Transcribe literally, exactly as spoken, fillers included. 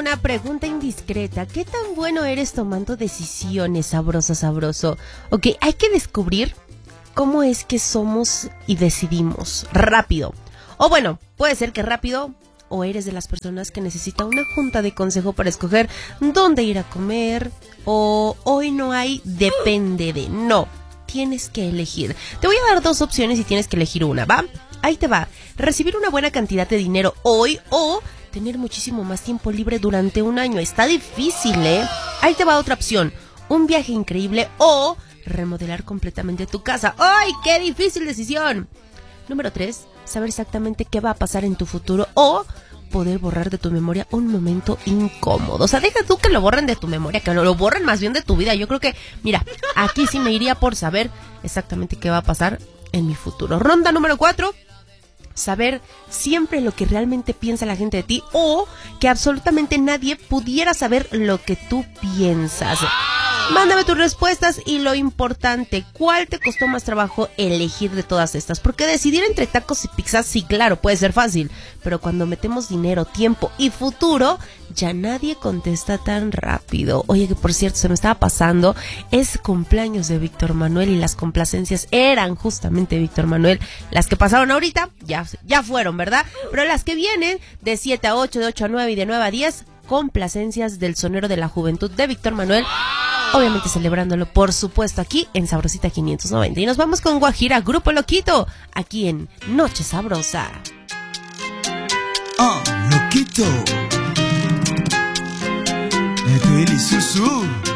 una pregunta indiscreta. ¿Qué tan bueno eres tomando decisiones, sabroso, sabroso? Ok, hay que descubrir cómo es que somos y decidimos rápido. O bueno, puede ser que rápido, o eres de las personas que necesita una junta de consejo para escoger dónde ir a comer, o hoy no hay, depende de. No, tienes que elegir. Te voy a dar dos opciones y tienes que elegir una, ¿va? Ahí te va. Recibir una buena cantidad de dinero hoy o tener muchísimo más tiempo libre durante un año. Está difícil, ¿eh? Ahí te va otra opción. Un viaje increíble o remodelar completamente tu casa. ¡Ay, qué difícil decisión! Número tres, saber exactamente qué va a pasar en tu futuro o poder borrar de tu memoria un momento incómodo. O sea, deja tú que lo borren de tu memoria, que lo, lo borren más bien de tu vida. Yo creo que, mira, aquí sí me iría por saber exactamente qué va a pasar en mi futuro. Ronda número cuatro. Saber siempre lo que realmente piensa la gente de ti o que absolutamente nadie pudiera saber lo que tú piensas. Mándame tus respuestas y lo importante, ¿cuál te costó más trabajo elegir de todas estas? Porque decidir entre tacos y pizzas, sí, claro, puede ser fácil, pero cuando metemos dinero, tiempo y futuro, ya nadie contesta tan rápido. Oye, que por cierto, se me estaba pasando, es cumpleaños de Víctor Manuel y las complacencias eran justamente Víctor Manuel. Las que pasaron ahorita, ya, ya fueron, ¿verdad? Pero las que vienen de siete a ocho, de ocho a nueve y de nueve a diez, complacencias del sonero de la juventud de Víctor Manuel. Obviamente celebrándolo, por supuesto, aquí en Sabrosita quinientos noventa. Y nos vamos con Guajira, Grupo Loquito, aquí en Noche Sabrosa. Ah, Loquito. Esto es Lisuzu.